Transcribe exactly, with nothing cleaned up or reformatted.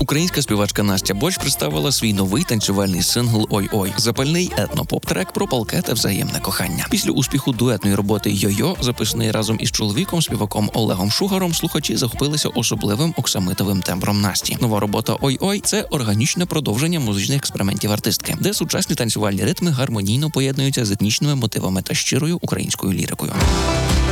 Українська співачка Настя Боч представила свій новий танцювальний сингл «Ой-ой». Запальний етно-поп-трек про палке та взаємне кохання. Після успіху дуетної роботи «Йо-йо», записаної разом із чоловіком, співаком Олегом Шугаром, слухачі захопилися особливим оксамитовим тембром Насті. Нова робота «Ой-ой» – це органічне продовження музичних експериментів артистки, де сучасні танцювальні ритми гармонійно поєднуються з етнічними мотивами та щирою українською лірикою.